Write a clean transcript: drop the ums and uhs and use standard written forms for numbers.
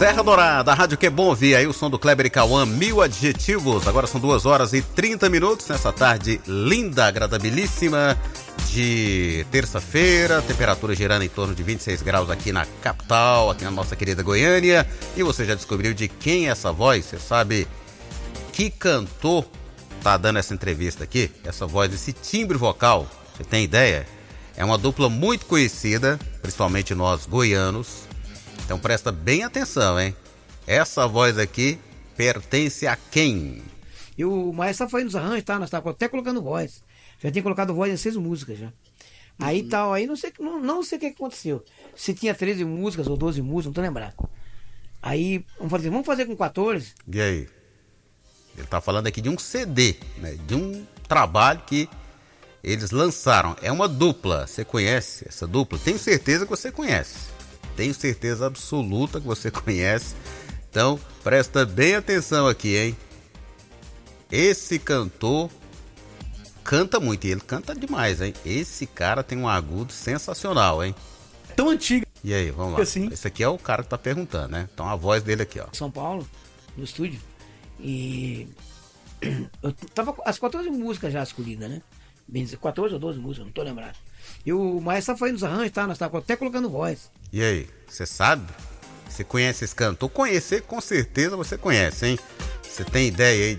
Serra Dourada, a rádio que é bom ouvir. Aí o som do Kleber e Cauã, 1000 adjetivos. Agora são 2h30 nessa tarde linda, agradabilíssima de terça-feira. Temperatura girando em torno de 26 graus aqui na capital, aqui na nossa querida Goiânia. E você já descobriu de quem é essa voz? Você sabe que cantor tá dando essa entrevista aqui? Essa voz, esse timbre vocal, você tem ideia? É uma dupla muito conhecida, principalmente nós goianos. Então presta bem atenção, hein? Essa voz aqui pertence a quem? E o Maestro foi nos arranjos, tá? Nós estávamos até colocando voz. Já tinha colocado voz em 6 músicas já. Aí tal, aí não sei o que aconteceu. Se tinha 13 músicas ou 12 músicas, não tô lembrado. Aí vamos fazer com 14. E aí? Ele tá falando aqui de um CD, né? De um trabalho que eles lançaram. É uma dupla. Você conhece essa dupla? Tenho certeza que você conhece. Tenho certeza absoluta que você conhece. Então, presta bem atenção aqui, hein? Esse cantor canta muito. E ele canta demais, hein? Esse cara tem um agudo sensacional, hein? Tão antiga. E aí, vamos lá. Assim. Esse aqui é o cara que tá perguntando, né? Então, a voz dele aqui, ó. São Paulo, no estúdio. E eu tava com as 14 músicas já escolhidas, né? Bem dizer, 14 ou 12 músicas, não tô lembrado. E o Maestro foi nos arranjos, tá? Nós estávamos até colocando voz. E aí, você sabe? Você conhece esse cantor? Conhecer, com certeza você conhece, hein? Você tem ideia aí